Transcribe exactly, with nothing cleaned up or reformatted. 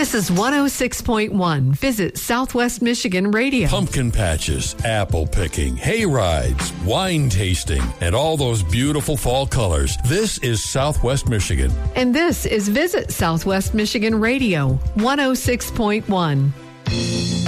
This is one oh six point one. Visit Southwest Michigan Radio. Pumpkin patches, apple picking, hay rides, wine tasting, and all those beautiful fall colors. This is Southwest Michigan. And this is Visit Southwest Michigan Radio, one oh six point one.